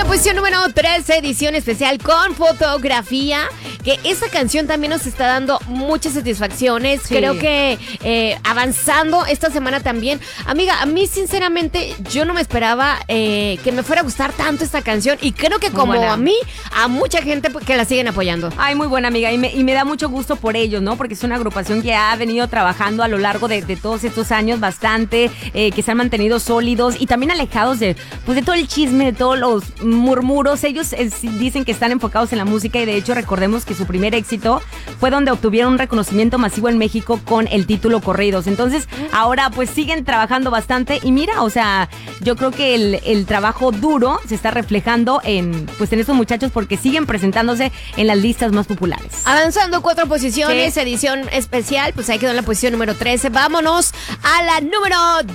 posición número 13, edición especial con fotografía. Que esta canción también nos está dando muchas satisfacciones. Sí. Creo que avanzando esta semana también. Amiga, a mí sinceramente yo no me esperaba que me fuera a gustar tanto esta canción. Y creo que como a mí, a mucha gente que la siguen apoyando. Ay, muy buena, amiga. Y me da mucho gusto por ellos, ¿no? Porque es una agrupación que ha venido trabajando a lo largo de todos estos años bastante, que se han mantenido sólidos y también alejados de todo el chisme, de todos los murmuros. Ellos dicen que están enfocados en la música y de hecho recordemos que su primer éxito fue donde obtuvieron un reconocimiento masivo en México con el título Corridos. Entonces, ahora pues siguen trabajando bastante y mira, o sea, yo creo que el trabajo duro se está reflejando en estos muchachos porque siguen presentándose en las listas más populares. Avanzando 4 posiciones, sí. Edición especial, pues ahí quedó en la posición número 13. Vámonos a la número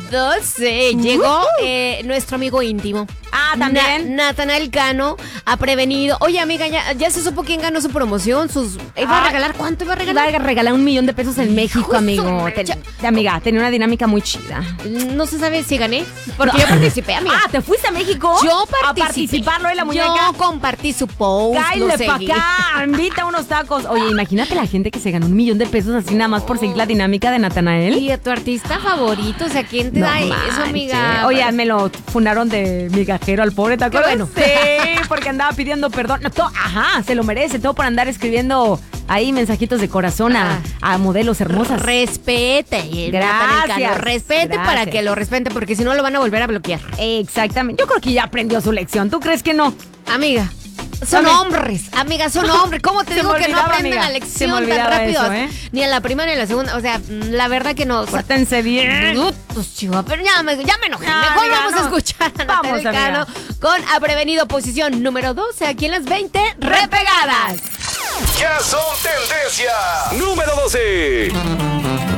12. Llegó nuestro amigo íntimo. Ah, también. Natanael Cano ha prevenido. Oye, amiga, ya se supo quién ganó su promoción. ¿Iba a regalar? ¿Cuánto iba a regalar? Iba a regalar $1 millón en México, amigo. Amiga, tenía una dinámica muy chida. No se sabe si gané, porque yo participé, amiga. Ah, ¿te fuiste a México? Yo participé. A participarlo de la muñeca. Yo compartí su post. Cállale pa' acá, invita unos tacos. Oye, imagínate la gente que se ganó $1 millón así nada más por seguir la dinámica de Natanael. Y a tu artista favorito, o sea, ¿quién te da eso, amiga? Oye, me lo fundaron de migajero al pobre, ¿te acuerdas? Bueno. Sí, porque andaba pidiendo perdón. No, se lo merece, todo por andar escribiendo ahí mensajitos de corazón a modelos hermosas. Respete. Gracias. Respete para que lo respete, porque si no lo van a volver a bloquear. Exactamente. Yo creo que ya aprendió su lección. ¿Tú crees que no? Amiga. Son hombres, amiga, son hombres. ¿Cómo te digo que no aprenden la lección tan rápido? Eso, Ni en la primera ni en la segunda. O sea, la verdad que no. Pórtense bien. Pero ya me enojé. Mejor vamos a escuchar a Natanael Cano con Ha Prevenido, posición número 12. Aquí en las 20 repegadas. Ya son tendencia número 12.